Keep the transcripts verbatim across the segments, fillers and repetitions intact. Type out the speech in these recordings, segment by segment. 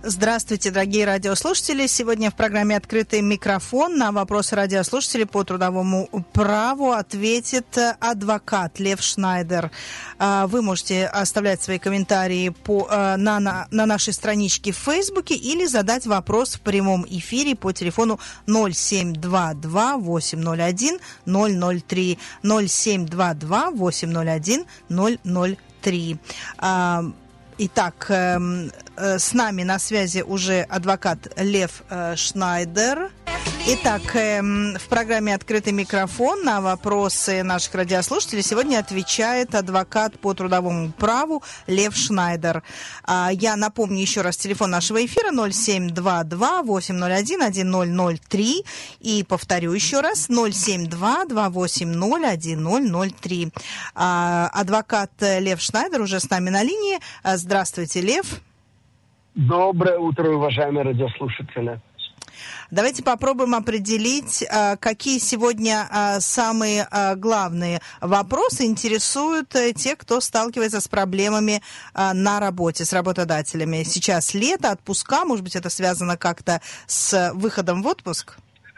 Здравствуйте, дорогие радиослушатели. Сегодня в программе «Открытый микрофон» на вопросы радиослушателей по трудовому праву ответит адвокат Лев Шнайдер. Вы можете оставлять свои комментарии по, на, на, на нашей страничке в Фейсбуке или задать вопрос в прямом эфире по телефону ноль семь два два восемь ноль один ноль ноль три ноль семь два два восемь ноль один ноль ноль три. Итак, э, э, с нами на связи уже адвокат Лев э, Шнайдер. Итак, э, в программе «Открытый микрофон» на вопросы наших радиослушателей сегодня отвечает адвокат по трудовому праву Лев Шнайдер. А, я напомню еще раз телефон нашего эфира ноль семь два два восемь ноль один один ноль ноль три и повторю еще раз ноль семь два два восемь ноль один ноль ноль три. А, адвокат Лев Шнайдер уже с нами на линии. Здравствуйте, Лев. Доброе утро, уважаемые радиослушатели. Давайте попробуем определить, какие сегодня самые главные вопросы интересуют тех, кто сталкивается с проблемами на работе, с работодателями. Сейчас лето, отпуска, может быть, это связано как-то с выходом в отпуск?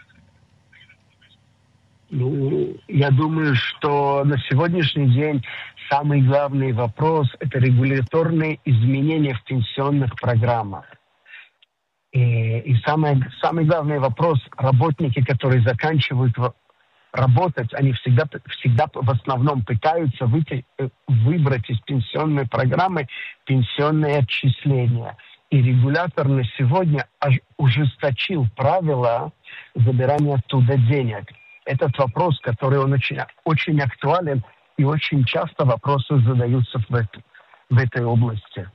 Ну, я думаю, что на сегодняшний день самый главный вопрос – это регуляторные изменения в пенсионных программах. И, и самый, самый главный вопрос – работники, которые заканчивают работать, они всегда, всегда в основном пытаются выйти, выбрать из пенсионной программы пенсионные отчисления. И регулятор на сегодня ужесточил правила забирания оттуда денег. Этот вопрос, который он очень, очень актуален, и очень часто вопросы задаются в, это, в этой области.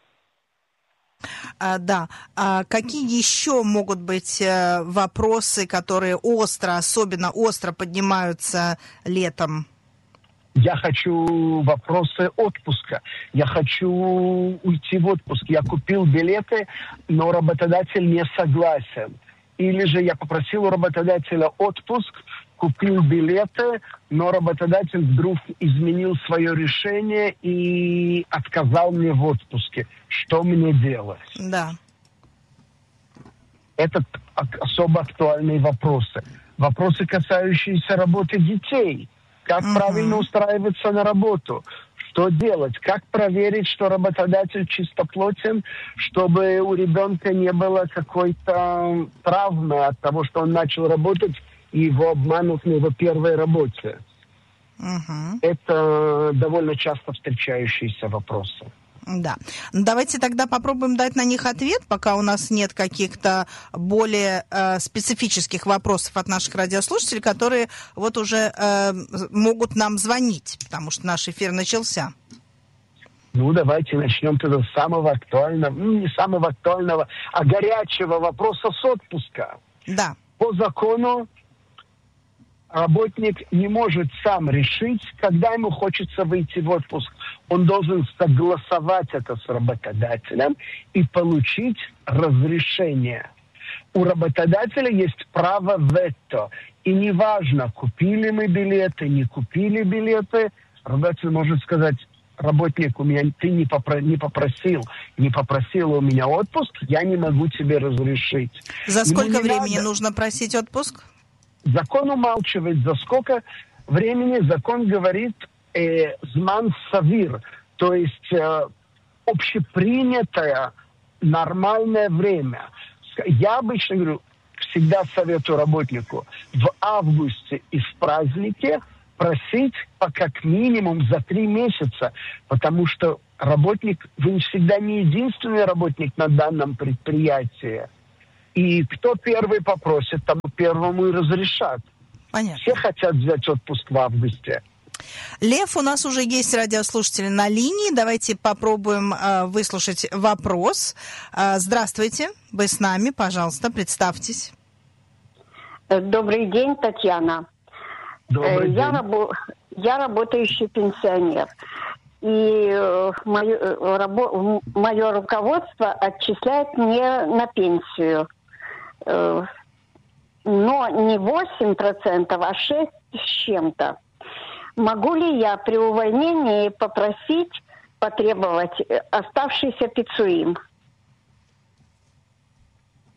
А, да. А какие еще могут быть э, вопросы, которые остро, особенно остро поднимаются летом? Я хочу вопросы отпуска. Я хочу уйти в отпуск. Я купил билеты, но работодатель не согласен. Или же я попросил у работодателя отпуск, купил билеты, но работодатель вдруг изменил свое решение и отказал мне в отпуске. Что мне делать? Да. Это особо актуальные вопросы. Вопросы, касающиеся работы детей. Как uh-huh. правильно устраиваться на работу? Что делать? Как проверить, что работодатель чистоплотен, чтобы у ребенка не было какой-то травмы от того, что он начал работать, и его обманут на его первой работе. Uh-huh. Это довольно часто встречающиеся вопросы. Да. Давайте тогда попробуем дать на них ответ, пока у нас нет каких-то более э, специфических вопросов от наших радиослушателей, которые вот уже э, могут нам звонить, потому что наш эфир начался. Ну, давайте начнем тогда с самого актуального, ну, не самого актуального, а горячего вопроса с отпуска. Да. По закону работник не может сам решить, когда ему хочется выйти в отпуск. Он должен согласовать это с работодателем и получить разрешение. У работодателя есть право вето. И неважно, купили мы билеты, не купили билеты, работодатель может сказать: работник, у меня ты не, попро- не попросил, не попросил у меня отпуск, я не могу тебе разрешить. За сколько времени надо... нужно просить отпуск? Закон умалчивает, за сколько времени. Закон говорит э, «зман савир», то есть э, общепринятое нормальное время. Я обычно говорю, всегда советую работнику в августе и в празднике просить по как минимум за три месяца, потому что работник, вы всегда не единственный работник на данном предприятии. И кто первый попросит, тому первому и разрешат. Понятно. Все хотят взять отпуск в августе. Лев, у нас уже есть радиослушатели на линии. Давайте попробуем э, выслушать вопрос. Э, здравствуйте, вы с нами, пожалуйста, представьтесь. Добрый день, Татьяна. Добрый я, день. Рабо- я работающий пенсионер. И э, мое, э, рабо- мое руководство отчисляет мне на пенсию. Э, но не восемь процентов, а шесть процентов с чем-то. Могу ли я при увольнении попросить, потребовать оставшийся пицуим?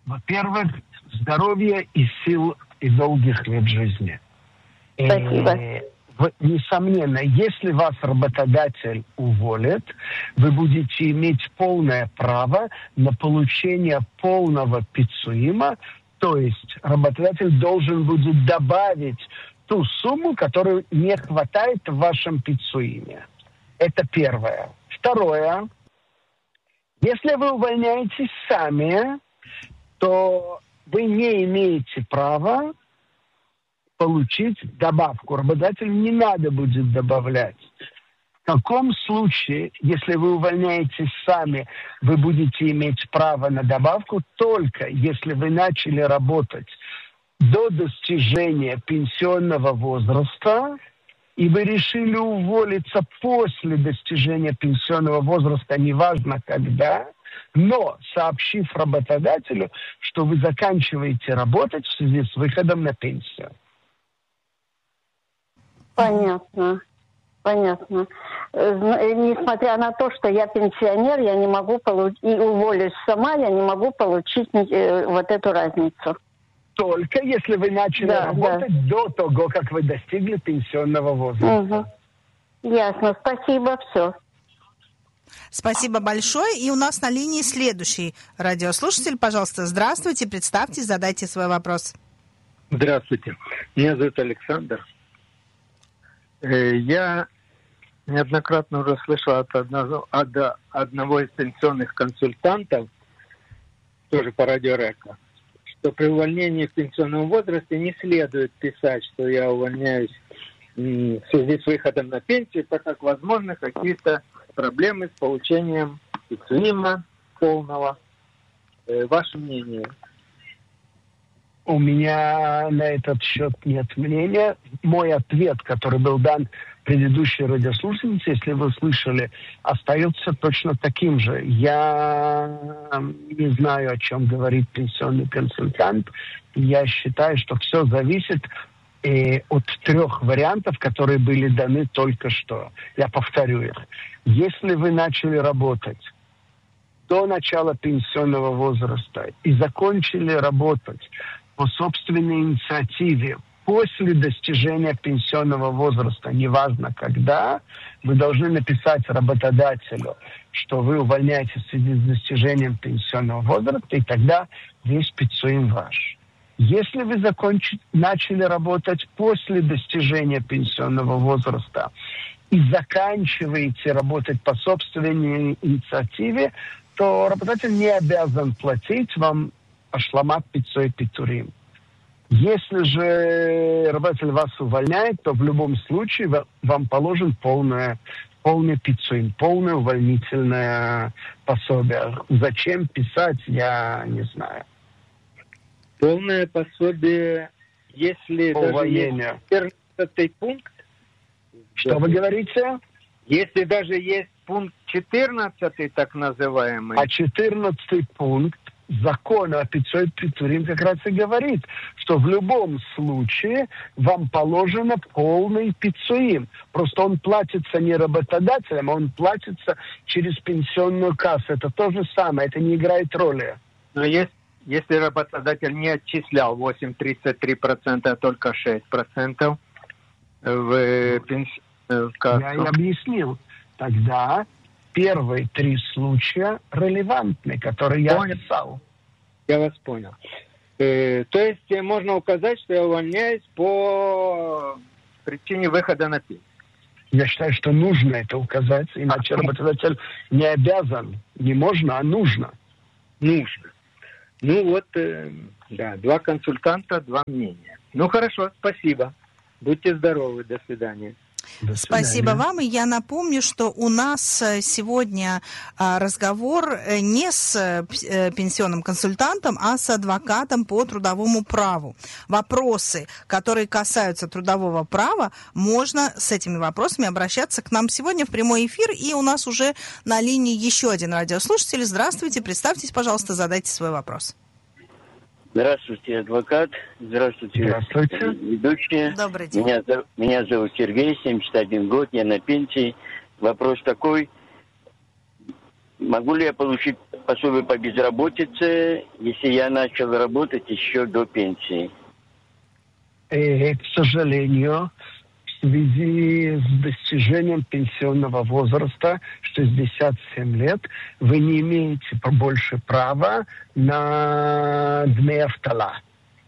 Во-первых, здоровья и сил и долгих лет жизни. Спасибо. И, несомненно, если вас работодатель уволит, вы будете иметь полное право на получение полного пицуима, то есть работодатель должен будет добавить ту сумму, которую не хватает в вашем пицуиме. Это первое. Второе. Если вы увольняетесь сами, то вы не имеете права получить добавку. Работодателю не надо будет добавлять. В каком случае, если вы увольняетесь сами, вы будете иметь право на добавку только если вы начали работать до достижения пенсионного возраста, и вы решили уволиться после достижения пенсионного возраста, неважно когда, но сообщив работодателю, что вы заканчиваете работать в связи с выходом на пенсию. Понятно. Понятно. Несмотря на то, что я пенсионер, я не могу получить, и уволюсь сама, я не могу получить э, вот эту разницу. Только если вы начали да, работать да. до того, как вы достигли пенсионного возраста. Угу. Ясно. Спасибо. Все. Спасибо большое. И у нас на линии следующий радиослушатель. Пожалуйста, здравствуйте, представьтесь, задайте свой вопрос. Здравствуйте. Меня зовут Александр. Я неоднократно уже слышал от одного, от одного из пенсионных консультантов, тоже по радио Река, что при увольнении в пенсионном возрасте не следует писать, что я увольняюсь в связи с выходом на пенсию, так как возможны какие-то проблемы с получением пицуима полного. Ваше мнение? У меня на этот счет нет мнения. Мой ответ, который был дан предыдущей радиослушательнице, если вы слышали, остается точно таким же. Я не знаю, о чем говорит пенсионный консультант. Я считаю, что все зависит э, от трех вариантов, которые были даны только что. Я повторю их. Если вы начали работать до начала пенсионного возраста и закончили работать по собственной инициативе после достижения пенсионного возраста, неважно когда, вы должны написать работодателю, что вы увольняетесь в связи с достижением пенсионного возраста, и тогда весь пицуим ваш. Если вы закончили, начали работать после достижения пенсионного возраста и заканчиваете работать по собственной инициативе, то работодатель не обязан платить вам ашламат пиццой питуримим. Если же работодатель вас увольняет, то в любом случае вам положен полное, полный пиццуим, полное увольнительное пособие. Зачем писать, я не знаю. Полное пособие, если увольнение. Даже есть четырнадцатый пункт. Что вы говорите? Если даже есть пункт четырнадцатый, так называемый. А четырнадцатый пункт закона о пиццой питуримим как раз и говорит, что в любом случае вам положено полный пиццуим. Просто он платится не работодателем, а он платится через пенсионную кассу. Это то же самое, это не играет роли. Но есть, если работодатель не отчислял восемь целых тридцать три сотых процента, а только шесть процентов в пенсионную кассу. Я и объяснил. Тогда первые три случая релевантны, которые я понял. описал. Я вас понял. Э, то есть можно указать, что я увольняюсь по причине выхода на пенсию. Я считаю, что нужно это указать, иначе работодатель не обязан. Не можно, а нужно. Нужно. Ну вот, э, да, два консультанта, два мнения. Ну хорошо, спасибо. Будьте здоровы, до свидания. Спасибо вам. И я напомню, что у нас сегодня разговор не с пенсионным консультантом, а с адвокатом по трудовому праву. Вопросы, которые касаются трудового права, можно с этими вопросами обращаться к нам сегодня в прямой эфир. И у нас уже на линии еще один радиослушатель. Здравствуйте, представьтесь, пожалуйста, задайте свой вопрос. Здравствуйте, адвокат. Здравствуйте, Здравствуйте. ведущие. Добрый день. Меня, меня зовут Сергей, семьдесят один год, я на пенсии. Вопрос такой, могу ли я получить пособие по безработице, если я начал работать еще до пенсии? Э, к сожалению, в связи с достижением пенсионного возраста шестьдесят семь лет, вы не имеете больше права на дне автола.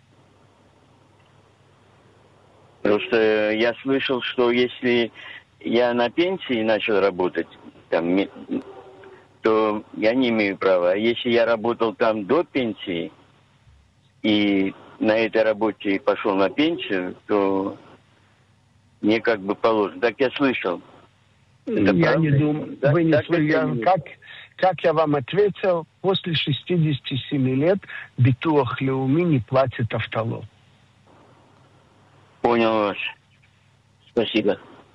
Просто я слышал, что если я на пенсии начал работать, там, то я не имею права. А если я работал там до пенсии и на этой работе пошел на пенсию, то мне как бы положено. Так я слышал. Это я правда? не думаю. Да, Вы не так слышали. Как, как я вам ответил, после шестидесяти семи лет Битуах Леуми не платит автолу. Понял вас. Спасибо.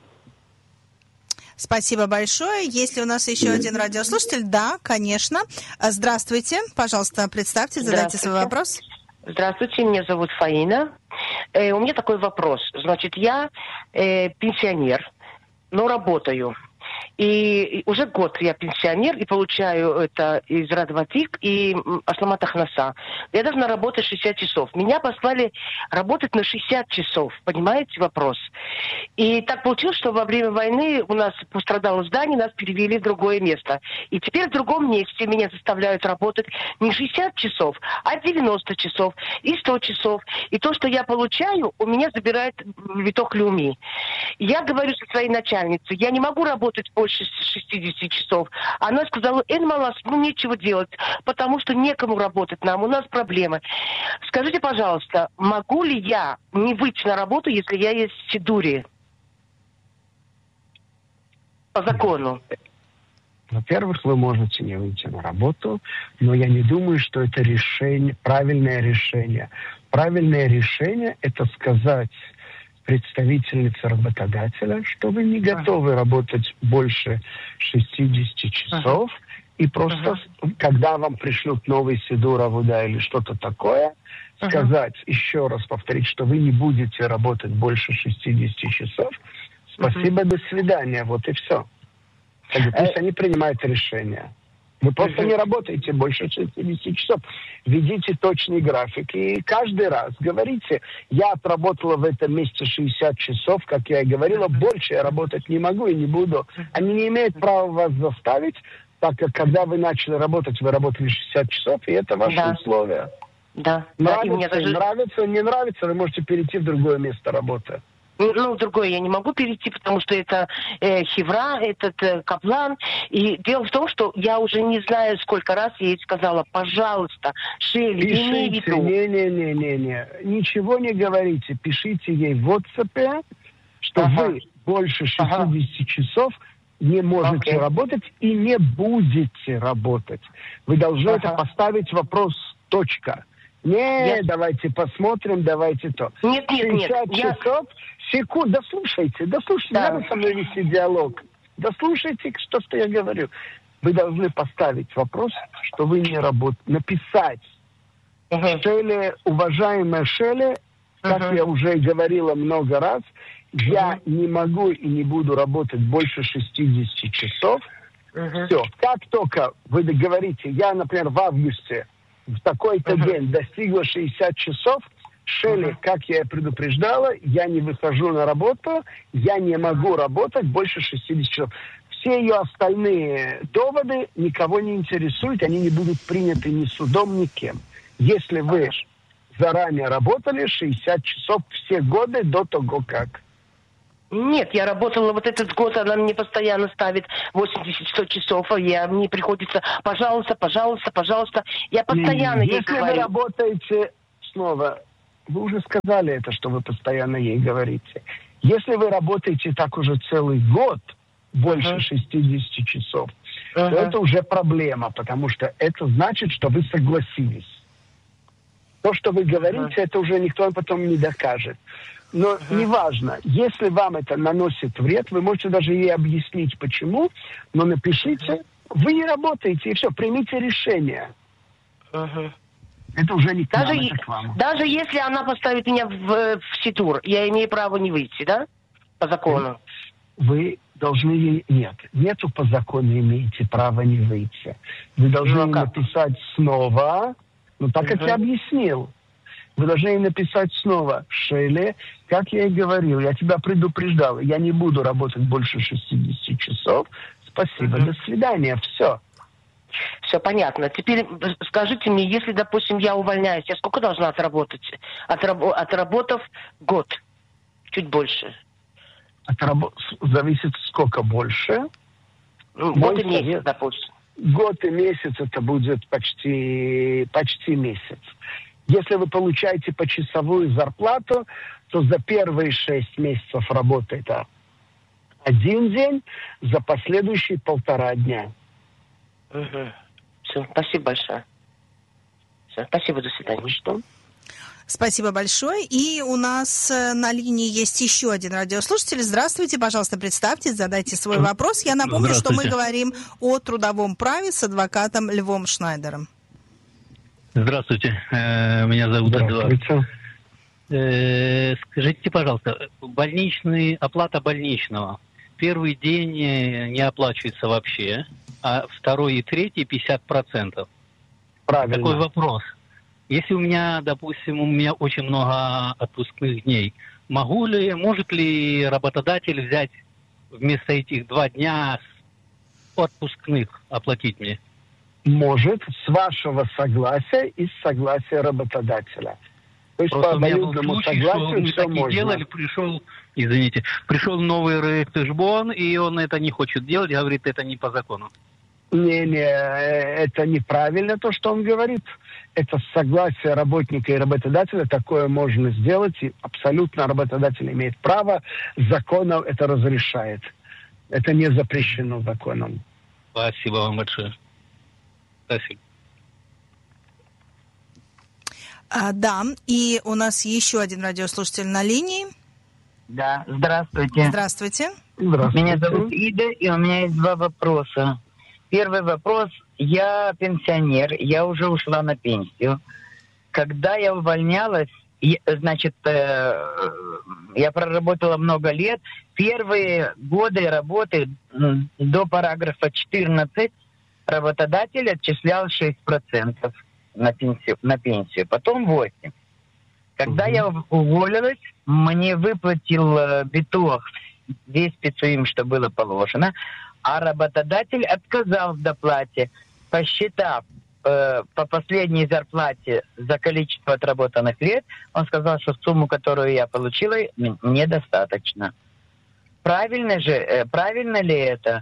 Спасибо большое. Есть ли у нас еще один радиослушатель? Да, конечно. Здравствуйте. Пожалуйста, представьте, задайте свой вопрос. Здравствуйте, меня зовут Фаина. Э, у меня такой вопрос. Значит, я э, пенсионер, но работаю. И уже год я пенсионер и получаю это из Радватик и Ашламат Ахнаса. Я должна работать шестьдесят часов. Меня послали работать на шестьдесят часов. Понимаете вопрос? И так получилось, что во время войны у нас пострадало здание, нас перевели в другое место. И теперь в другом месте меня заставляют работать не шестьдесят часов, а девяносто часов и сто часов. И то, что я получаю, у меня забирает Битуах Леуми. Я говорю со своей начальницей, я не могу работать больше шестидесяти часов. Она сказала, Эн Малас, ну нечего делать, потому что некому работать нам, у нас проблемы. Скажите, пожалуйста, могу ли я не выйти на работу, если я есть в Сидуре? По закону. Во-первых, вы можете не выйти на работу, но я не думаю, что это решение, правильное решение. Правильное решение – это сказать представительнице работодателя, что вы не готовы ага. работать больше шестидесяти часов, ага. и просто, ага. когда вам пришлют новый Сидур Авуда или что-то такое, ага. сказать, еще раз повторить, что вы не будете работать больше шестидесяти часов, спасибо, ага. до свидания, вот и все. Пусть они принимают решение. Вы просто не работаете больше шестидесяти часов. Ведите точный график. И каждый раз говорите, я отработала в этом месте шестьдесят часов, как я и говорила, больше я работать не могу и не буду. Они не имеют права вас заставить, так как когда вы начали работать, вы работали шестьдесят часов, и это ваши да. условия. Да. Нравится, да, даже... нравится, не нравится, вы можете перейти в другое место работы. Ну, другое я не могу перейти, потому что это э, хевра, этот э, каплан. И дело в том, что я уже не знаю, сколько раз я ей сказала, пожалуйста, Шели, имей в виду. Не-не-не-не-не. Ничего не говорите. Пишите ей в WhatsApp, что ага. вы больше шестидесяти ага. часов не можете okay. работать и не будете работать. Вы должны ага. это поставить вопрос «точка». Не, я... давайте посмотрим, давайте то. Нет, нет, нет. часов, я... секунд, дослушайте, дослушайте, да. надо со мной вести диалог. Дослушайте, что, что я говорю. Вы должны поставить вопрос, что вы не работаете, написать. Uh-huh. Шеле, уважаемая Шеле, как uh-huh. я уже говорила много раз, uh-huh. я не могу и не буду работать больше шестидесяти часов. Uh-huh. Все, как только вы говорите, я, например, в августе в такой-то uh-huh. день достигла шестьдесят часов, Шелли, uh-huh. как я и предупреждала, я не выхожу на работу, я не могу работать больше шестидесяти часов. Все ее остальные доводы никого не интересуют, они не будут приняты ни судом, ни кем. Если вы заранее работали шестьдесят часов все годы до того, как... Нет, я работала вот этот год, она мне постоянно ставит восемьдесят-сто часов, а я, мне приходится, пожалуйста, пожалуйста, пожалуйста. Я постоянно ей Если говорю. Вы работаете, снова, вы уже сказали это, что вы постоянно ей говорите. Если вы работаете так уже целый год, больше uh-huh. шестидесяти часов, uh-huh. то это уже проблема, потому что это значит, что вы согласились. То, что вы говорите, uh-huh. это уже никто потом не докажет. Но uh-huh. неважно, если вам это наносит вред, вы можете даже ей объяснить, почему, но напишите, uh-huh. вы не работаете, и все, примите решение. Uh-huh. Это уже не к даже, нам, это к вам. Даже если она поставит меня в, в Сидур, я имею право не выйти, да? По закону. Вы должны... Нет, нету по закону имеете право не выйти. Вы должны Ну, а как? написать снова, ну так как Мгм. я объяснил. Вы должны написать снова, Шейле, как я и говорил, я тебя предупреждал, я не буду работать больше шестьдесят часов. Спасибо, Мгм. до свидания, все. Все понятно. Теперь скажите мне, если, допустим, я увольняюсь, я сколько должна отработать? Отрабо- отработав год, чуть больше. От рабо- Зависит сколько больше. Ну, Мой год и месяц, совет. допустим. Год и месяц это будет почти, почти месяц. Если вы получаете почасовую зарплату, то за первые шесть месяцев работы это один день, за последующие полтора дня. Угу. Все, спасибо большое. Все, спасибо, до свидания. Ну что? Спасибо большое. И у нас э, на линии есть еще один радиослушатель. Здравствуйте, пожалуйста, представьтесь, задайте свой вопрос. Я напомню, что мы говорим о трудовом праве с адвокатом Львом Шнайдером. Здравствуйте, э, меня зовут Эдуард. Здравствуйте. Э, Скажите, пожалуйста, больничный, оплата больничного. Первый день э, не оплачивается вообще, а второй и третий пятьдесят процентов. Правильно. Такой вопрос. Если у меня, допустим, у меня очень много отпускных дней, могу ли, может ли работодатель взять вместо этих два дня отпускных оплатить мне? Может, с вашего согласия и с согласия работодателя. То есть Просто по у меня был обоюдному случай, что согласию мы все так и можно. делали, пришел, извините, пришел новый рехтешбон, и он это не хочет делать, говорит, это не по закону. Не-не, это неправильно то, что он говорит. Это согласие работника и работодателя, такое можно сделать, и абсолютно работодатель имеет право, законом это разрешает. Это не запрещено законом. Спасибо вам большое. Спасибо. А, да, и у нас еще один радиослушатель на линии. Да, здравствуйте. Здравствуйте. Здравствуйте. Меня зовут Ида, и у меня есть два вопроса. Первый вопрос. Я пенсионер, я уже ушла на пенсию. Когда я увольнялась, я- значит, э, я проработала много лет. Первые годы работы м, до параграфа четырнадцать работодатель отчислял шесть процентов на пенсию, на пенсию, потом восемь процентов. Когда Мгм. я ув- уволилась, мне выплатил э, биток весь пиццуим, что было положено, а работодатель отказал в доплате, посчитав э, по последней зарплате за количество отработанных лет, он сказал, что сумму, которую я получила, м- мне достаточно. Правильно же, э, правильно ли это?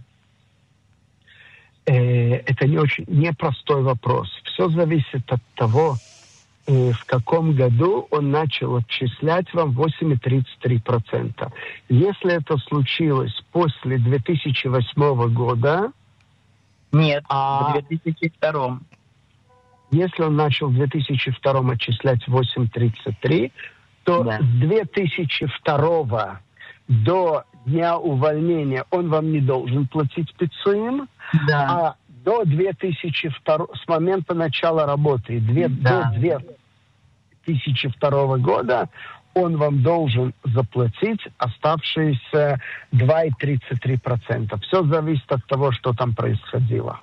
Э, это не очень непростой вопрос. Все зависит от того, э, в каком году он начал отчислять вам восемь целых тридцать три сотых процента. Если это случилось после две тысячи восьмого года, Нет, А- в две тысячи втором. если он начал в две тысячи втором отчислять восемь целых тридцать три сотых, то Да. с две тысячи второго до дня увольнения он вам не должен платить пиццуим, Да. а до две тысячи второго, с момента начала работы, две- Да. до две тысячи второго года он вам должен заплатить оставшиеся два целых тридцать три сотых процента. Все зависит от того, что там происходило.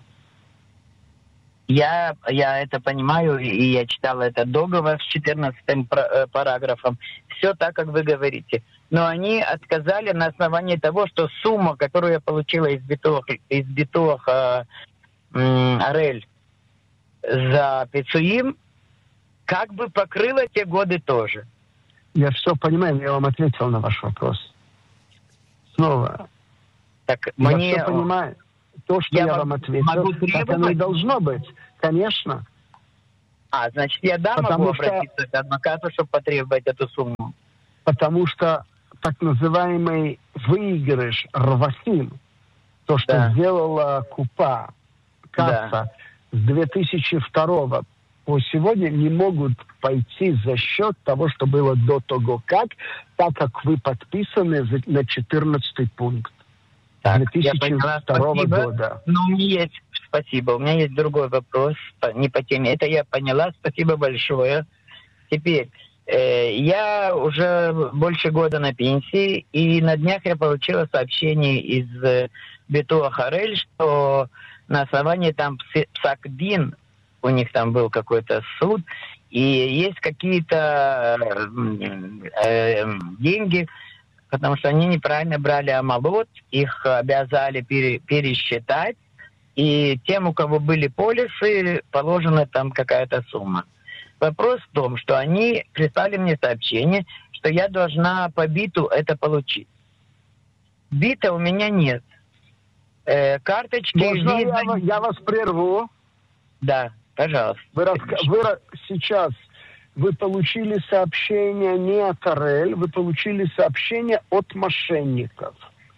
Я, я это понимаю, и и я читала этот договор с четырнадцатым пра- э, параграфом. Все так, как вы говорите. Но они отказали на основании того, что сумма, которую я получила из битох, из битох э, м, Арель за пиццуим, как бы покрыла те годы тоже. Я все понимаю, я вам ответил на ваш вопрос. Снова, Так я мне... все понимаю. То, что Я я, могу- вам ответил, могу так оно и требовать? должно быть. Конечно. А, значит, я да Потому могу что- обратиться к адвокату, чтобы потребовать эту сумму. Потому что так называемый выигрыш Рвахим, то, что Да. сделала Купа, касса с две тысячи второго по сегодня, не могут пойти за счет того, что было до того, как, так как вы подписаны за- на четырнадцатый пункт Так, две я тысячи поняла, второго спасибо. года. Ну, у меня есть, спасибо, у меня есть другой вопрос, по- не по теме. Это я поняла, спасибо большое. Теперь, Э, я уже больше года на пенсии, и на днях я получила сообщение из э, Битуах Орель, что на основании там Псак-Дин, у них там был какой-то суд, и есть какие-то э, э, деньги, потому что они неправильно брали амалот, их обязали пере, пересчитать, и тем, у кого были полисы, положена там какая-то сумма. Вопрос в том, что они прислали мне сообщение, что я должна по биту это получить. Бита у меня нет. Э, карточки... Можно виза... я, я вас прерву? Да, пожалуйста. Вы, раска... вы сейчас вы получили сообщение не от Орель, вы получили сообщение от мошенников.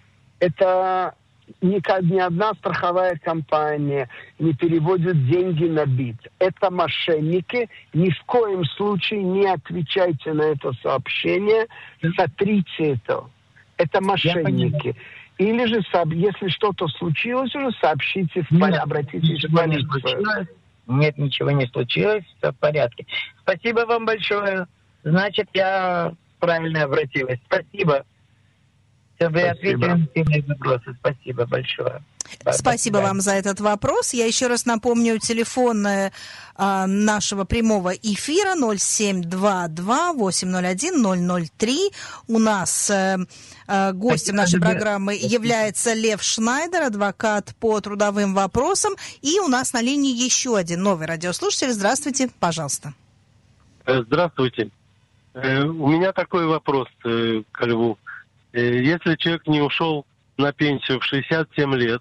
Это никак ни одна страховая компания не переводит деньги на бит. Это мошенники. Ни в коем случае не отвечайте на это сообщение. Сотрите это. Это мошенники. Или же, если что-то случилось, уже сообщите, в пол... обратитесь в полицию. Нет, ничего не случилось, все в порядке. Спасибо вам большое. Значит, я правильно обратилась. Спасибо. Все, вы ответили на все мои вопросы. Спасибо большое. Спасибо вам за этот вопрос. Я еще раз напомню, телефон э, нашего прямого эфира ноль семь два два восемь ноль один ноль ноль три. У нас э, э, гостем нашей программы является Лев Шнайдер, адвокат по трудовым вопросам. И у нас на линии еще один новый радиослушатель. Здравствуйте, пожалуйста. Здравствуйте. Э, у меня такой вопрос э, к Льву. Э, если человек не ушел на пенсию в шестьдесят семь лет,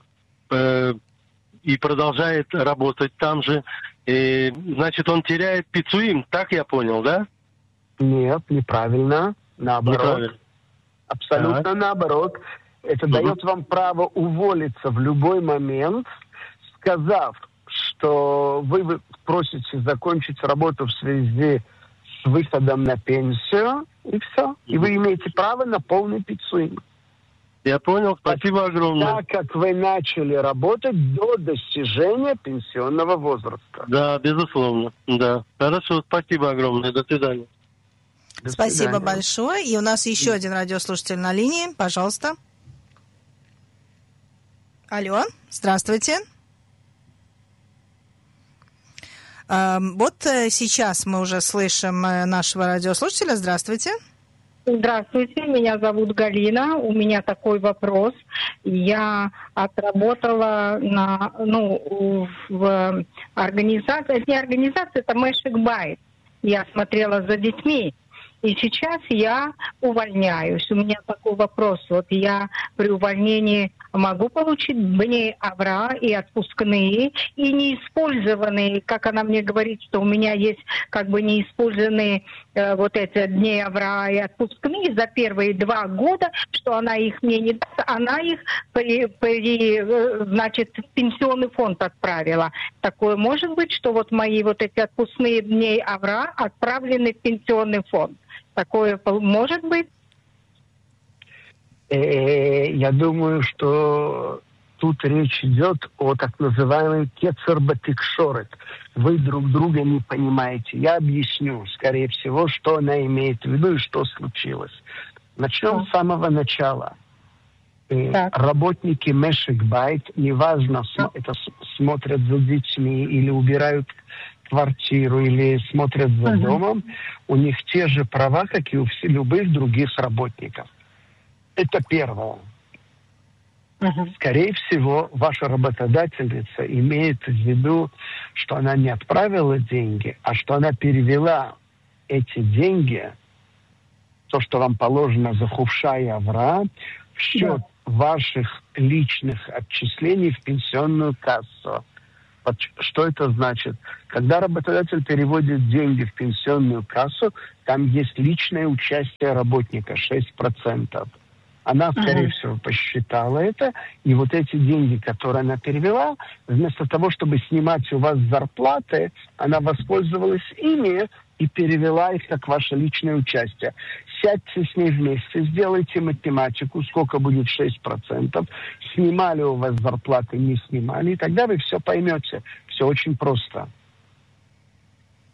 и продолжает работать там же, и, значит, он теряет пицуим, так я понял, да? Нет, неправильно. Наоборот. Неправильно. Абсолютно так. Наоборот. Это угу. дает вам право уволиться в любой момент, сказав, что вы просите закончить работу в связи с выходом на пенсию, и все. Угу. И вы имеете право на полный пицуим. Я понял, спасибо огромное. Так как вы начали работать до достижения пенсионного возраста. Да, безусловно, да. Хорошо, спасибо огромное, до свидания. До спасибо свидания. Большое. И у нас еще один радиослушатель на линии, пожалуйста. Алло, здравствуйте. Вот сейчас мы уже слышим нашего радиослушателя. Здравствуйте. Здравствуйте, меня зовут Галина. У меня такой вопрос. Я отработала на, ну, в организации, это не организация, это Мэшек Байт. Я смотрела за детьми. И сейчас я увольняюсь. У меня такой вопрос. Вот я при увольнении могу получить бней авра и отпускные, и неиспользованные, как она мне говорит, что у меня есть как бы неиспользованные э, вот эти дни авра и отпускные за первые два года, что она их мне не даст, она их при, при, значит, в пенсионный фонд отправила. Такое может быть, что вот мои вот эти отпускные дни авра отправлены в пенсионный фонд? Такое может быть? Я думаю, что тут речь идет о так называемой кецер батикшорет. Вы друг друга не понимаете. Я объясню, скорее всего, что она имеет в виду и что случилось. Начнем с самого начала. Так. Работники Мэшек Байт, неважно, так. это смотрят за детьми или убирают квартиру, или смотрят за uh-huh. домом, у них те же права, как и у всех, любых других работников. Это первое. Uh-huh. Скорее всего, ваша работодательница имеет в виду, что она не отправила деньги, а что она перевела эти деньги, то, что вам положено за хувша и авра, в счет yeah. ваших личных отчислений в пенсионную кассу. Что это значит? Когда работодатель переводит деньги в пенсионную кассу, там есть личное участие работника, шесть процентов. Она, скорее uh-huh. всего, посчитала это, и вот эти деньги, которые она перевела, вместо того, чтобы снимать у вас зарплаты, она воспользовалась ими и перевела их как ваше личное участие. Сядьте с ней вместе, сделайте математику, сколько будет шесть процентов, снимали у вас зарплаты, не снимали, и тогда вы все поймете. Все очень просто.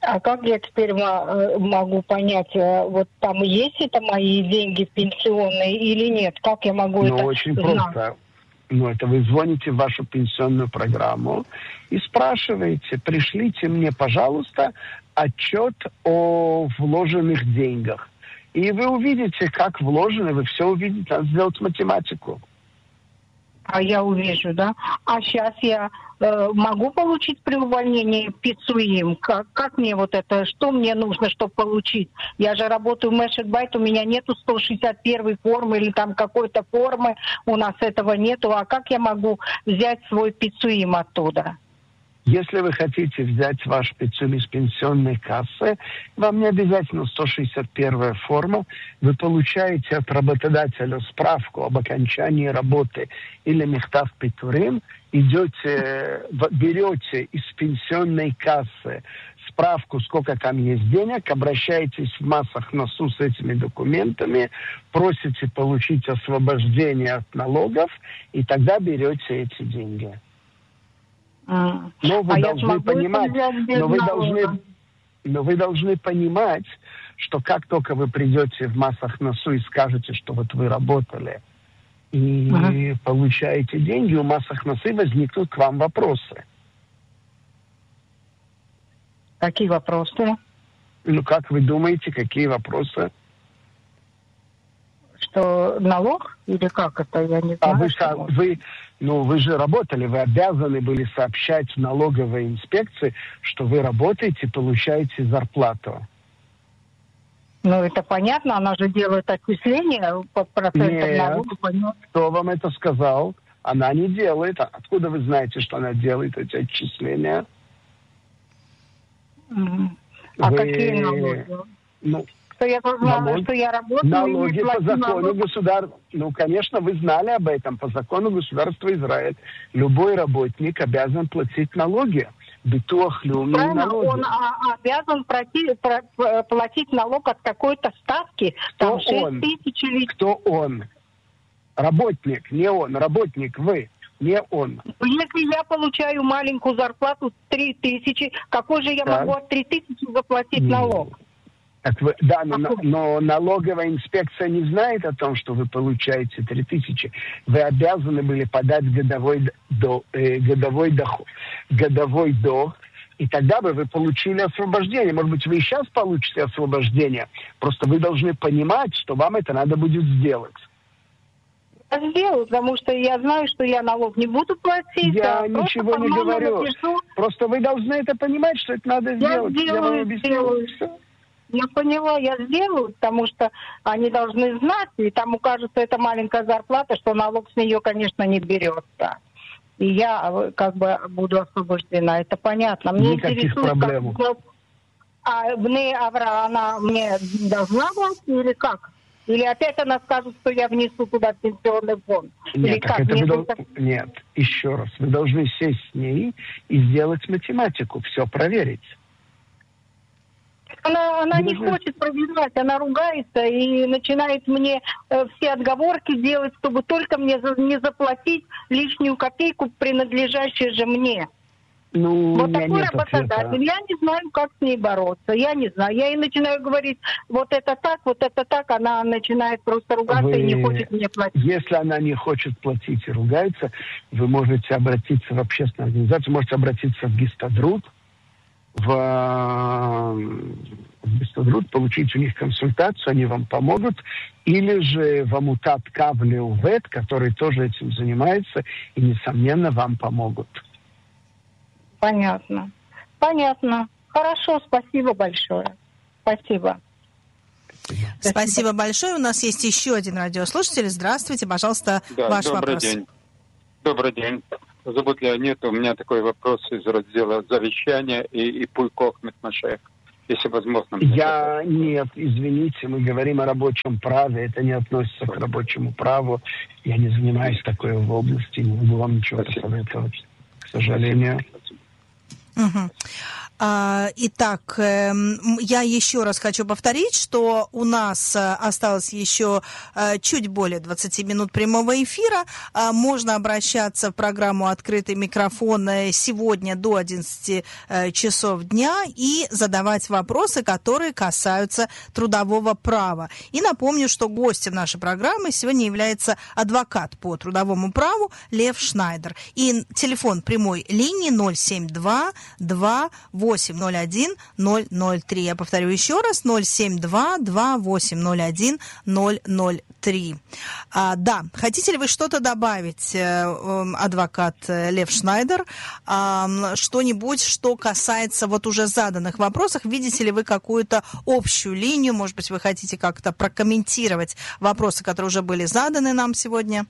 А как я теперь могу понять, вот там есть это мои деньги пенсионные или нет? Как я могу ну, это очень знать? просто. Ну, это вы звоните в вашу пенсионную программу и спрашиваете, пришлите мне, пожалуйста, отчет о вложенных деньгах. И вы увидите, как вложено, вы все увидите, надо сделать математику. А я увижу, да? А сейчас я э, могу получить при увольнении пиццуим? Как, как мне вот это, что мне нужно, чтобы получить? Я же работаю в Мэшетбайт, у меня нету сто шестьдесят первой формы или там какой-то формы, у нас этого нету. А как я могу взять свой пиццуим оттуда? Если вы хотите взять ваш пиццуим из пенсионной кассы, вам не обязательно сто шестьдесят первая форма. Вы получаете от работодателя справку об окончании работы или мехтав питурим, идете, берете из пенсионной кассы справку, сколько там есть денег, обращаетесь в массах носу с этими документами, просите получить освобождение от налогов, и тогда берете эти деньги. Mm. Но вы а должны понимать, но вы должны, но вы должны понимать, что как только вы придете в массах носу и скажете, что вот вы работали и uh-huh. получаете деньги, у массах носы возникнут к вам вопросы. Какие вопросы? Ну, как вы думаете, какие вопросы? Что налог или как это, я не знаю. А вы, что вы, ну, вы же работали, вы обязаны были сообщать в налоговой инспекции, что вы работаете, получаете зарплату. Ну, это понятно, она же делает отчисления по процентам налога. Понятно. Кто вам это сказал? Она не делает. Откуда вы знаете, что она делает эти отчисления? Mm. А вы... какие налоги? Ну, что я должна, налоги, что я работаю, налоги по закону налог. государства. Ну, конечно, вы знали об этом. По закону государства Израиль любой работник обязан платить налоги. Битуах леуми налоги. Он а, обязан пройти, про, платить налог от какой-то ставки. Кто там шесть он? тысяч или... Кто он? Работник, не он. Работник вы, не он. Если я получаю маленькую зарплату три тысячи, какой же я так. могу от три тысячи заплатить mm. налог? Так вы, да, но, но налоговая инспекция не знает о том, что вы получаете три тысячи. Вы обязаны были подать годовой, до, э, годовой, доход, годовой долг, и тогда бы вы получили освобождение. Может быть, вы и сейчас получите освобождение. Просто вы должны понимать, что вам это надо будет сделать. Я сделаю, потому что я знаю, что я налог не буду платить. Я а ничего не говорю. Напишу. Просто вы должны это понимать, что это надо я сделать. Сделаю, я вам объясню. Я поняла, я сделаю, потому что они должны знать, и там укажется эта маленькая зарплата, что налог с нее, конечно, не берется. И я как бы буду освобождена, это понятно. Мне Никаких интересует, проблем. Как, а Бне Авра, она мне должна платить или как? Или опять она скажет, что я внесу туда пенсионный фонд? Нет, или так как? это вы Мне дол... Нет, еще раз. Вы должны сесть с ней и сделать математику, все проверить. Она, она не хочет проверять, она ругается и начинает мне э, все отговорки делать, чтобы только мне за, не заплатить лишнюю копейку, принадлежащую же мне. Ну, вот такой нет работодатель. Ответа. Я не знаю, как с ней бороться. Я не знаю. Я ей начинаю говорить, вот это так, вот это так. Она начинает просто ругаться вы... и не хочет мне платить. Если она не хочет платить и ругается, вы можете обратиться в общественную организацию, можете обратиться в Гистадрут, в, в Гистадрут, получить у них консультацию, они вам помогут. Или же в Амутат Кавле Увет, который тоже этим занимается, и, несомненно, вам помогут. Понятно. Понятно. Хорошо, спасибо большое. Спасибо. Спасибо. Спасибо большое. У нас есть еще один радиослушатель. Здравствуйте, пожалуйста, да, ваш добрый вопрос. День. Добрый день. Зовут Леонид. У меня такой вопрос из раздела завещания и, и Пульков Метмашех. Если возможно. Я... Нет, извините, мы говорим о рабочем праве. Это не относится к рабочему праву. Я не занимаюсь такой в области. Не могу вам ничего посоветовать, к сожалению. Угу. Итак, я еще раз хочу повторить, что у нас осталось еще чуть более двадцать минут прямого эфира. Можно обращаться в программу «Открытый микрофон» сегодня до одиннадцати часов дня и задавать вопросы, которые касаются трудового права. И напомню, что гостем нашей программы сегодня является адвокат по трудовому праву Лев Шнайдер. И телефон прямой линии ноль семь два два восемь ноль один ноль ноль три. Я повторю еще раз, ноль семь два два восемь ноль один ноль ноль три. А, да, хотите ли вы что-то добавить, адвокат Лев Шнайдер, а, что-нибудь, что касается вот уже заданных вопросов? Видите ли вы какую-то общую линию? Может быть, вы хотите как-то прокомментировать вопросы, которые уже были заданы нам сегодня?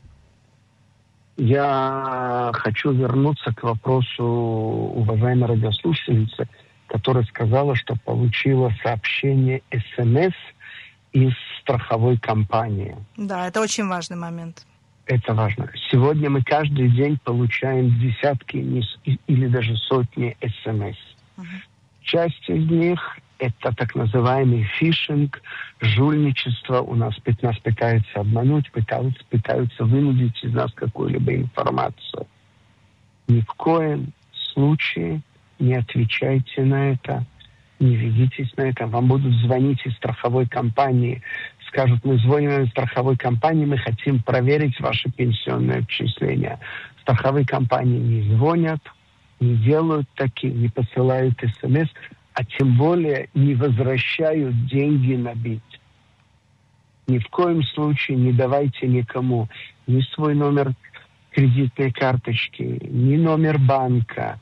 Я хочу вернуться к вопросу уважаемой радиослушательницы, которая сказала, что получила сообщение СМС из страховой компании. Да, это очень важный момент. Это важно. Сегодня мы каждый день получаем десятки или даже сотни СМС. Угу. Часть из них это так называемый фишинг, жульничество. У нас нас пытаются обмануть, пытаются, пытаются вынудить из нас какую-либо информацию. Ни в коем случае не отвечайте на это, не ведитесь на это. Вам будут звонить из страховой компании, скажут: мы звоним из страховой компании, мы хотим проверить ваше пенсионное отчисление. Страховые компании не звонят, не делают такие, не посылают СМС, а тем более не возвращают деньги набить. Ни в коем случае не давайте никому ни свой номер кредитной карточки, ни номер банка,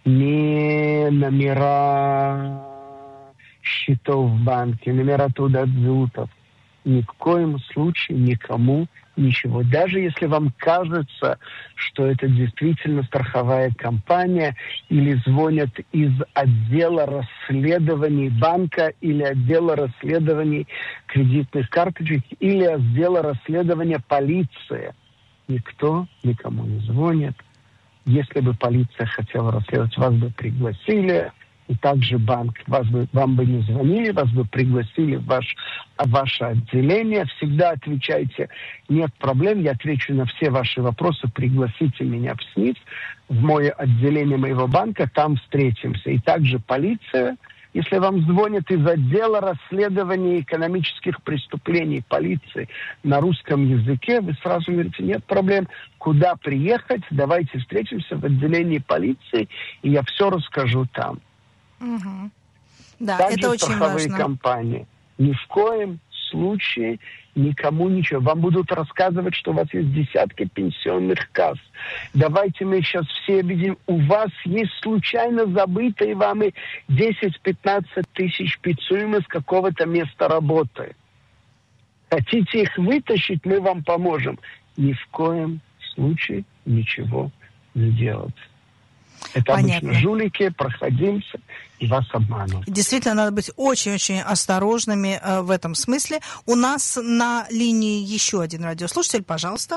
ни номера счетов в банке, номера тудадзутов. Ни в коем случае никому ничего. Даже если вам кажется, что это действительно страховая компания, или звонят из отдела расследований банка, или отдела расследований кредитных карточек, или отдела расследования полиции. Никто никому не звонит. Если бы полиция хотела расследовать, вас бы пригласили. И также банк, вас бы, вам бы не звонили, вас бы пригласили в ваш, в ваше отделение. Всегда отвечайте: нет проблем, я отвечу на все ваши вопросы, пригласите меня в СНИФ, в мое отделение моего банка, там встретимся. И также полиция, если вам звонят из отдела расследования экономических преступлений полиции на русском языке, вы сразу говорите: нет проблем, куда приехать, давайте встретимся в отделении полиции, и я все расскажу там. Угу. Да, также это очень страховые важно. компании. Ни в коем случае никому ничего. Вам будут рассказывать, что у вас есть десятки пенсионных касс. Давайте мы сейчас все объединим. У вас есть случайно забытые вами десять-пятнадцать тысяч пиццуем из какого-то места работы. Хотите их вытащить, мы вам поможем. Ни в коем случае ничего не делать. Это Понятно. Обычно жулики, проходимцы, и вас обманывают. Действительно, надо быть очень-очень осторожными э, в этом смысле. У нас на линии еще один радиослушатель, пожалуйста.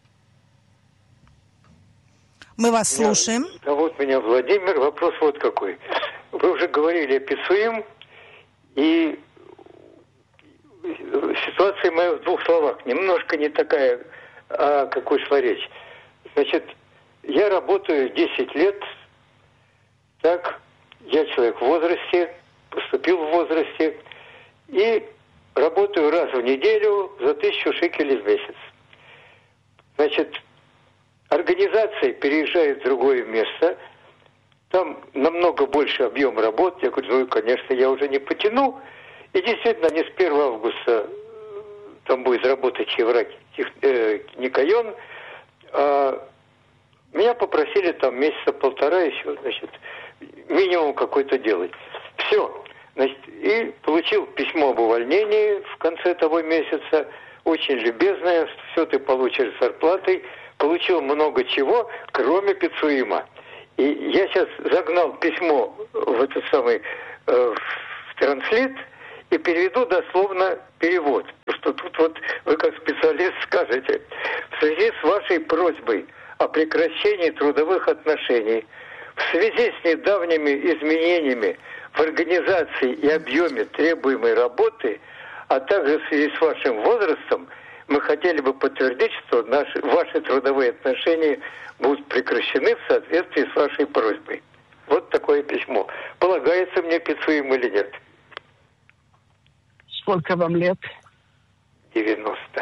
Мы вас меня, слушаем. Зовут меня Владимир. Вопрос вот какой. Вы уже говорили о ПИСУИМ, и ситуация моя в двух словах. Немножко не такая, о какой шла речь. Значит, я работаю десять лет, так, я человек в возрасте, поступил в возрасте, и работаю раз в неделю за тысячу шекелей в месяц. Значит, организация переезжает в другое место, там намного больше объем работ. Я говорю: ну, конечно, я уже не потяну. И действительно, не с первого августа там будет работать Еврак э, Никайон, а меня попросили там месяца полтора еще, значит, минимум какой-то делать. Все. Значит, и получил письмо об увольнении в конце того месяца, очень любезное, все ты получишь с зарплатой. Получил много чего, кроме пиццуима. И я сейчас загнал письмо в этот самый, э, в транслит, и переведу дословно перевод. Что тут вот вы как специалист скажете: в связи с вашей просьбой о прекращении трудовых отношений В связи с недавними изменениями в организации и объеме требуемой работы, а также в связи с вашим возрастом, мы хотели бы подтвердить, что наши, ваши трудовые отношения будут прекращены в соответствии с вашей просьбой. Вот такое письмо. Полагается мне пиццуем или нет? Сколько вам лет? девяносто.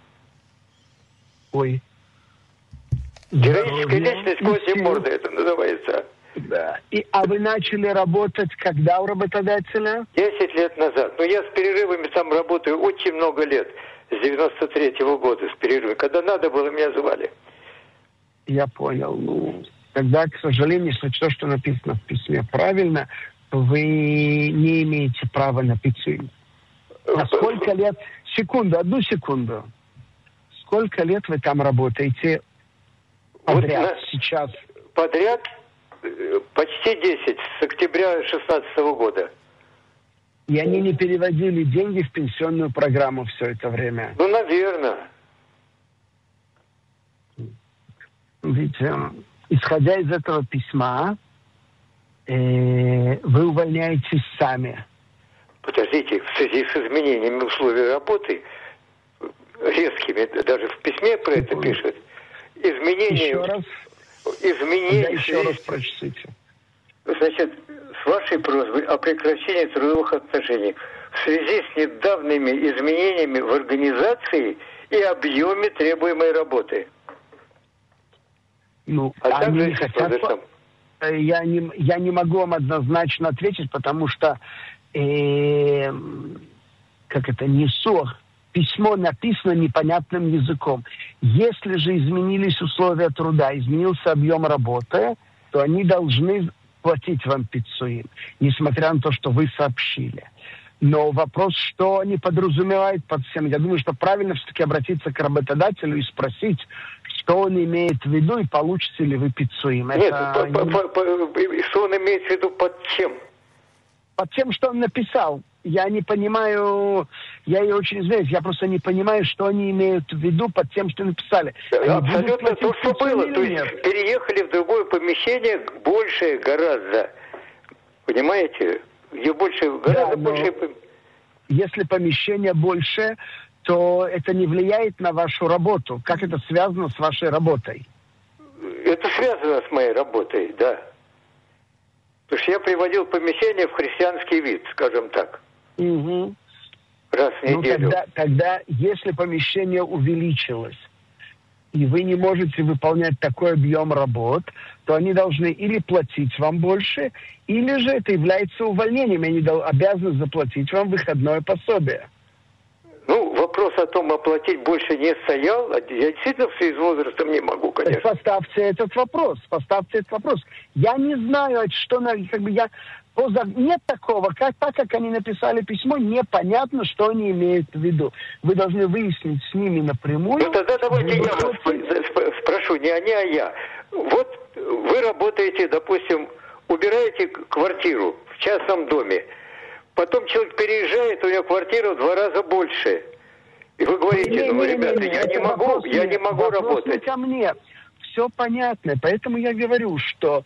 Ой. Героическая личность Козья морда это называется. Да. И, а вы начали работать когда у работодателя? Десять лет назад. Но я с перерывами там работаю очень много лет. С девяносто третьего года с перерывами. Когда надо было, меня звали. Я понял. Ну, тогда, к сожалению, если то, что написано в письме, правильно, то вы не имеете права на пиццу. А сколько лет? Секунду, одну секунду. Сколько лет вы там работаете подряд вот на... сейчас? Подряд почти десять, с октября шестнадцатого года. И они не переводили деньги в пенсионную программу все это время? Ну, наверное. Ведь, э, исходя из этого письма, э, вы увольняетесь сами. Подождите, в связи с изменениями условий работы, резкими, даже в письме про это пишут, изменения... Еще раз? Изменения... Да, еще раз прочтите. Значит, с вашей просьбой о прекращении трудовых отношений в связи с недавними изменениями в организации и объеме требуемой работы. Ну, а они также не хотят... Я не, я не могу вам однозначно ответить, потому что э, как это, несу, письмо написано непонятным языком. Если же изменились условия труда, изменился объем работы, то они должны платить вам пиццуим, несмотря на то, что вы сообщили. Но вопрос, что они подразумевают под всем, я думаю, что правильно все-таки обратиться к работодателю и спросить, что он имеет в виду и получите ли вы пиццуим. Нет, это... по, по, по, что он имеет в виду под чем? Под тем, что он написал. Я не понимаю, я и очень извиняюсь, я просто не понимаю, что они имеют в виду под тем, что написали. Они абсолютно то, что было. То есть нет? переехали в другое помещение, большее гораздо. Понимаете? Где больше, гораздо да, больше... Если помещение больше, то это не влияет на вашу работу. Как это связано с вашей работой? Это связано с моей работой, да. Потому что я приводил помещение в христианский вид, скажем так. Угу. Раз в неделю. Ну, тогда, тогда, если помещение увеличилось, и вы не можете выполнять такой объем работ, то они должны или платить вам больше, или же это является увольнением, и они обязаны заплатить вам выходное пособие. Ну, вопрос о том, оплатить больше не стоял. Я действительно в связи с возрастом не могу, конечно. Так поставьте этот вопрос, поставьте этот вопрос. Я не знаю, что, как бы я... Нет такого, как, так как они написали письмо, непонятно, что они имеют в виду. Вы должны выяснить с ними напрямую. Ну тогда давайте я вас спрошу, не они, а я. Вот вы работаете, допустим, убираете квартиру в частном доме. Потом человек переезжает, у него квартира в два раза больше. И вы говорите, не, ну, не, ребята, не, не, я не могу, я не могу вопрос работать. Не ко мне. Все понятно. Поэтому я говорю, что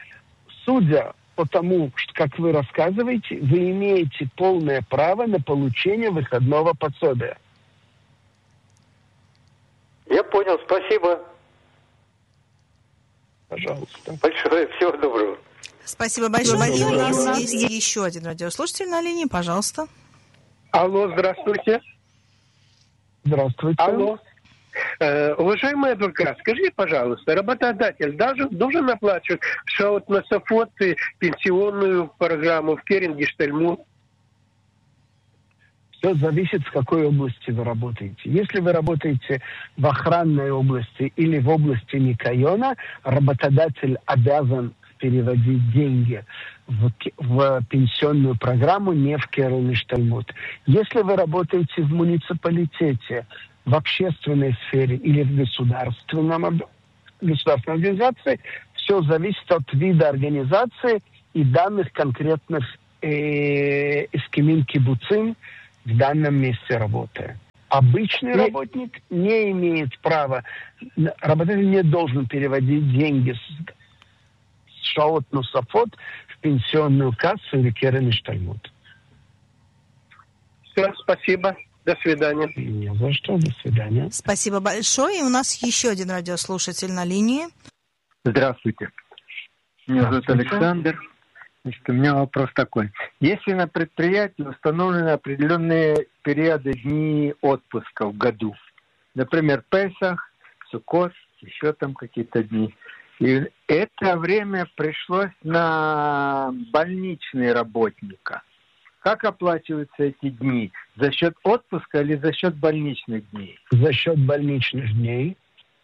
судя по тому, что, как вы рассказываете, вы имеете полное право на получение выходного пособия. Я понял, спасибо. Пожалуйста. Большое, всего доброго. Спасибо большое. И у нас есть еще один радиослушатель на линии, пожалуйста. Алло, здравствуйте. Здравствуйте. Алло. Э, уважаемый адвокат, скажите, пожалуйста, работодатель должен, должен оплачивать шаут на софоты, пенсионную программу в Керингештельмут? Все зависит, в какой области вы работаете. Если вы работаете в охранной области или в области Никайона, работодатель обязан переводить деньги в, в пенсионную программу, не в Керингештельмут. Если вы работаете в муниципалитете, в общественной сфере или в государственном, государственной организации, все зависит от вида организации и данных конкретных э, эскимин кибуцин в данном месте работы. Обычный не... работник не имеет права, работодатель не должен переводить деньги с, шаот нусафот в пенсионную кассу или керен иштальмут. Все, спасибо. До свидания. Не за что, до свидания. Спасибо большое. И у нас еще один радиослушатель на линии. Здравствуйте. Меня зовут Александр. Значит, у меня вопрос такой. Если на предприятии установлены определенные периоды дней отпуска в году, например, Песах, Суккот, еще там какие-то дни, и это время пришлось на больничный работника, как оплачиваются эти дни? За счет отпуска или за счет больничных дней? За счет больничных дней.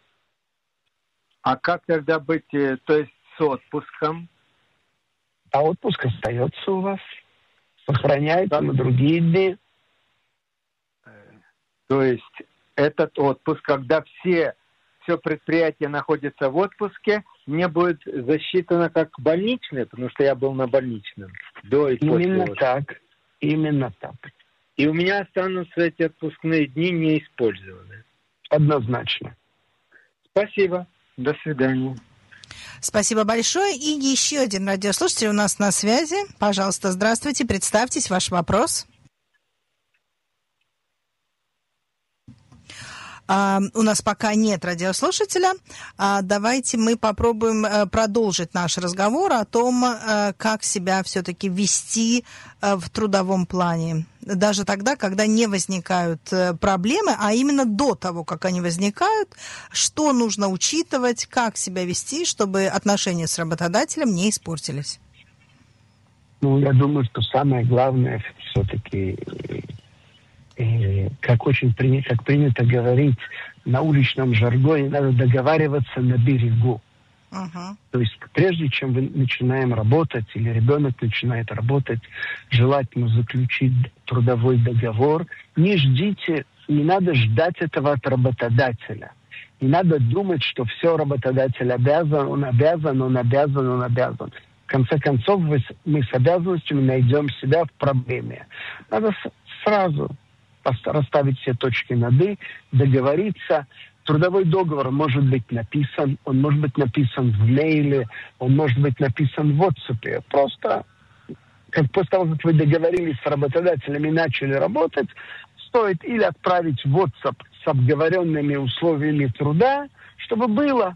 А как тогда быть, то есть с отпуском? А отпуск остается у вас. Сохраняется на другие дни. То есть этот отпуск, когда все, все предприятие находится в отпуске, не будет засчитано как больничный, потому что я был на больничном. До и Именно после так. Именно так. И у меня останутся эти отпускные дни неиспользованы. Однозначно. Спасибо. До свидания. Спасибо большое. И еще один радиослушатель у нас на связи. Пожалуйста, здравствуйте. Представьтесь, ваш вопрос. Uh, у нас пока нет радиослушателя. Uh, давайте мы попробуем uh, продолжить наш разговор о том, uh, как себя все-таки вести uh, в трудовом плане. Даже тогда, когда не возникают uh, проблемы, а именно до того, как они возникают, что нужно учитывать, как себя вести, чтобы отношения с работодателем не испортились. Ну, я думаю, что самое главное все-таки... И, как очень принято, как принято говорить на уличном жаргоне, надо договариваться на берегу. Uh-huh. То есть прежде чем вы начинаем работать или ребенок начинает работать, желательно заключить трудовой договор. Не ждите, не надо ждать этого от работодателя. Не надо думать, что все работодатель обязан, он обязан, он обязан, он обязан. В конце концов, вы, мы с обязанностями найдем себя в проблеме. Надо с, сразу расставить все точки над «и», договориться. Трудовой договор может быть написан, он может быть написан в мейле, он может быть написан в WhatsApp. Просто, как после того, как вы договорились с работодателями и начали работать, стоит или отправить в WhatsApp с обговоренными условиями труда, чтобы было.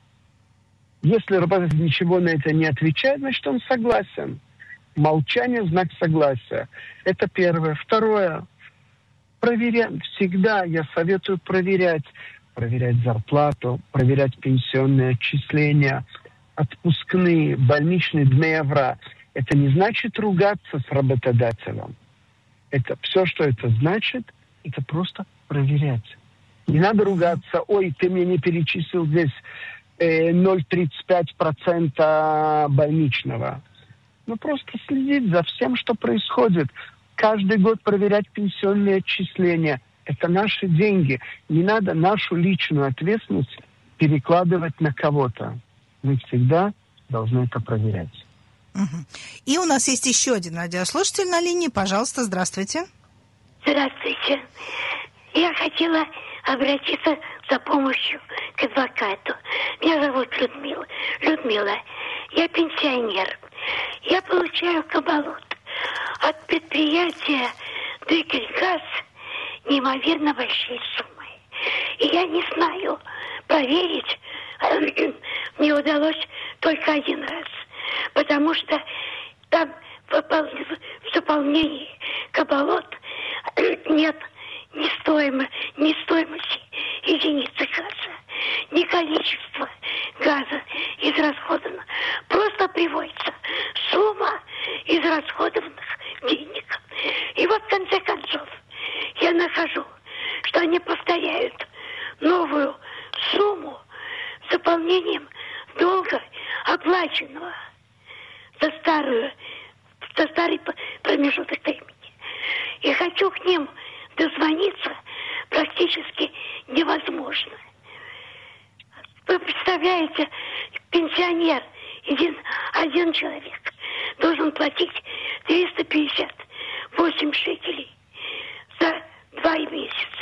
Если работодатель ничего на это не отвечает, значит, он согласен. Молчание – знак согласия. Это первое. Второе. Проверять. Всегда я советую проверять. Проверять зарплату, проверять пенсионные отчисления, отпускные, больничные дмеявра. Это не значит ругаться с работодателем. Это все, что это значит, это просто проверять. Не надо ругаться. Ой, ты мне не перечислил здесь э, ноль целых тридцать пять сотых процента больничного. Ну, просто следить за всем, что происходит. Каждый год проверять пенсионные отчисления. Это наши деньги. Не надо нашу личную ответственность перекладывать на кого-то. Мы всегда должны это проверять. Угу. И у нас есть еще один радиослушатель на линии. Пожалуйста, здравствуйте. Здравствуйте. Я хотела обратиться за помощью к адвокату. Меня зовут Людмила. Людмила, я пенсионер. Я получаю кабалот от предприятия «Декельгаз» неимоверно большие суммы. И я не знаю, проверить мне удалось только один раз. Потому что там в заполнении кабалот нет ни, стоимо, ни стоимости единицы газа, ни количества газа израсходовано. Просто приводится сумма израсходованных денег. И вот в конце концов я нахожу, что они повторяют новую сумму с заполнением долга, оплаченного за старую, за старый промежуток времени. И хочу к ним дозвониться практически невозможно. Вы представляете, пенсионер, один, один человек, должен платить триста пятьдесят восемь шекелей за два месяца.